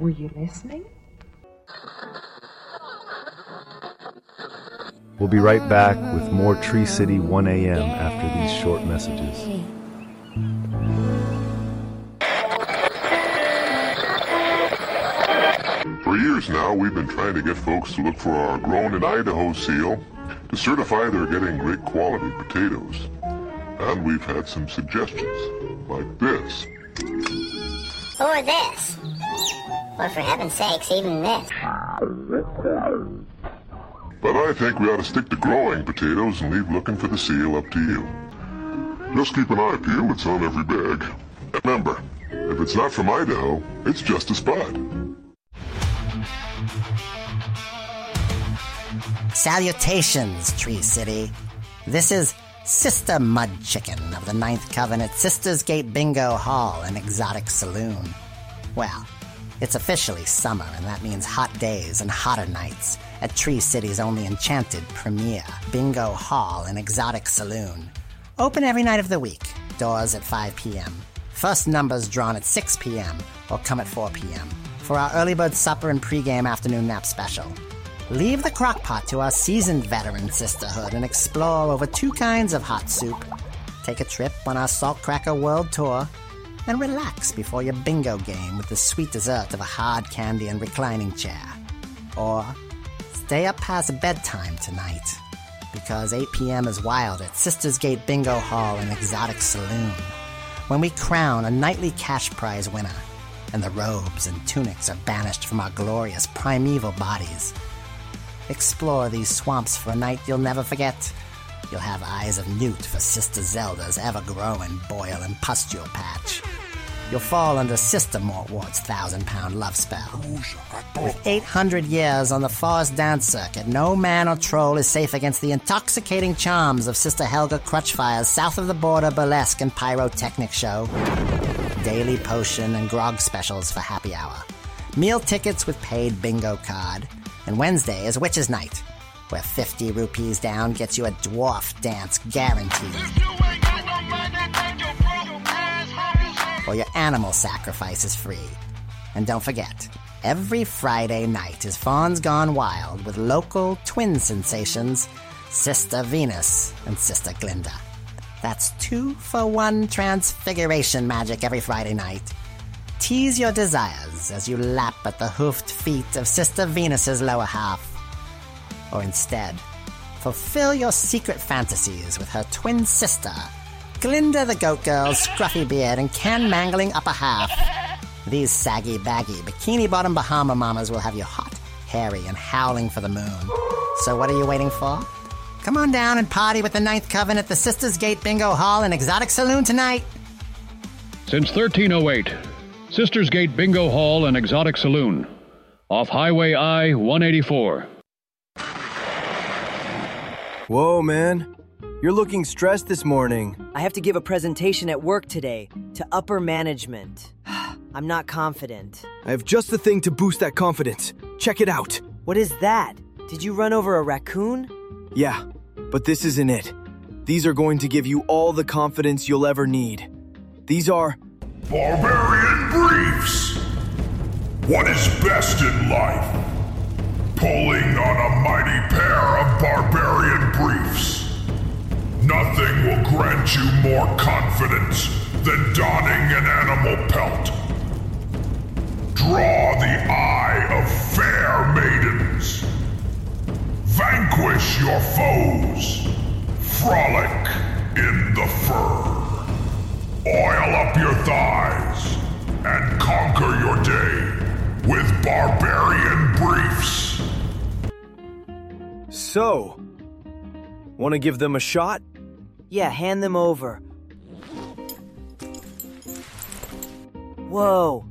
Were you listening? We'll be right back with more Tree City 1 a.m. after these short messages. For years now, we've been trying to get folks to look for our grown in Idaho seal to certify they're getting great quality potatoes. And we've had some suggestions, like this. Or this. Or for heaven's sakes, even this. But I think we ought to stick to growing potatoes and leave looking for the seal up to you. Just keep an eye peeled, it's on every bag. And remember, if it's not from Idaho, it's just a spot. Salutations, Tree City. This is Sister Mud Chicken of the Ninth Covenant Sisters Gate Bingo Hall and Exotic Saloon. Well, it's officially summer, and that means hot days and hotter nights at Tree City's only enchanted premier, Bingo Hall and Exotic Saloon. Open every night of the week, doors at 5 p.m. First numbers drawn at 6 p.m. or come at 4 p.m. for our early bird supper and pregame afternoon nap special. Leave the crock pot to our seasoned veteran sisterhood and explore over 2 kinds of hot soup. Take a trip on our Salt Cracker World Tour and relax before your bingo game with the sweet dessert of a hard candy and reclining chair. Or stay up past bedtime tonight, because 8 p.m. is wild at Sisters Gate Bingo Hall and Exotic Saloon, when we crown a nightly cash prize winner, and the robes and tunics are banished from our glorious primeval bodies. Explore these swamps for a night you'll never forget. You'll have eyes of newt for Sister Zelda's ever-growing boil and pustule patch. You'll fall under Sister Mortwart's 1,000-pound love spell. With 800 years on the Forest Dance Circuit, no man or troll is safe against the intoxicating charms of Sister Helga Crutchfire's south-of-the-border burlesque and pyrotechnic show. Daily potion and grog specials for happy hour. Meal tickets with paid bingo card. And Wednesday is Witches' Night, where 50 rupees down gets you a dwarf dance guaranteed. Or your animal sacrifice is free. And don't forget, every Friday night is Fawn's Gone Wild with local twin sensations, Sister Venus and Sister Glinda. That's 2-for-1 transfiguration magic every Friday night. Tease your desires as you lap at the hoofed feet of Sister Venus's lower half. Or instead, fulfill your secret fantasies with her twin sister, Glinda the Goat Girl's scruffy beard and can-mangling upper half. These saggy-baggy, bikini-bottom Bahama mamas will have you hot, hairy, and howling for the moon. So what are you waiting for? Come on down and party with the Ninth Coven at the Sisters Gate Bingo Hall and Exotic Saloon tonight. Since 1308... Sisters Gate Bingo Hall and Exotic Saloon, off Highway I-184. Whoa, man. You're looking stressed this morning. I have to give a presentation at work today to upper management. I'm not confident. I have just the thing to boost that confidence. Check it out. What is that? Did you run over a raccoon? Yeah, but this isn't it. These are going to give you all the confidence you'll ever need. These are... Barbarian Briefs! What is best in life? Pulling on a mighty pair of Barbarian Briefs. Nothing will grant you more confidence than donning an animal pelt. Draw the eye of fair maidens. Vanquish your foes. Frolic in the fur. Oil up your thighs and conquer your day with Barbarian Briefs. So, want to give them a shot? Yeah, hand them over. Whoa,